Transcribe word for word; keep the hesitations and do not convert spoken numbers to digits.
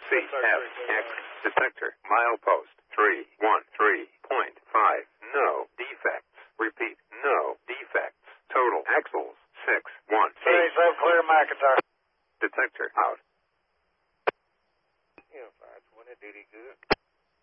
C F X. Detector. Milepost three one three point five. No defects. Repeat. No defects. Total axles six one eight. thirty-seven clear McIntyre. Detector out. Yeah, five twenty, did he good?